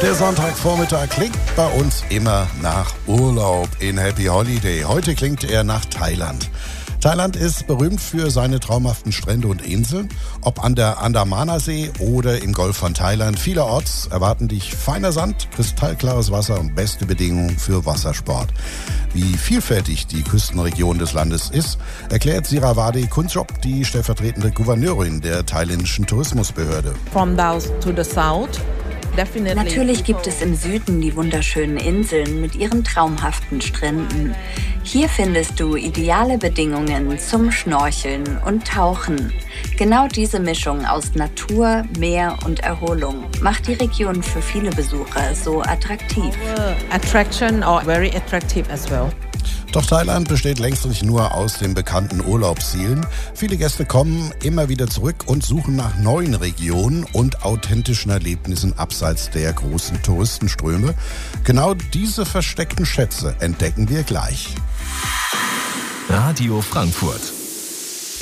Der Sonntagvormittag klingt bei uns immer nach Urlaub in Happy Holiday. Heute klingt er nach Thailand. Thailand ist berühmt für seine traumhaften Strände und Inseln. Ob an der Andamanersee oder im Golf von Thailand. Vielerorts erwarten dich feiner Sand, kristallklares Wasser und beste Bedingungen für Wassersport. Wie vielfältig die Küstenregion des Landes ist, erklärt Sirawadi Kunchop, die stellvertretende Gouverneurin der thailändischen Tourismusbehörde. From south to the south. Natürlich gibt es im Süden die wunderschönen Inseln mit ihren traumhaften Stränden. Hier findest du ideale Bedingungen zum Schnorcheln und Tauchen. Genau diese Mischung aus Natur, Meer und Erholung macht die Region für viele Besucher so attraktiv. Attraction or very attractive as well. Doch Thailand besteht längst nicht nur aus den bekannten Urlaubszielen. Viele Gäste kommen immer wieder zurück und suchen nach neuen Regionen und authentischen Erlebnissen abseits der großen Touristenströme. Genau diese versteckten Schätze entdecken wir gleich. Radio Frankfurt.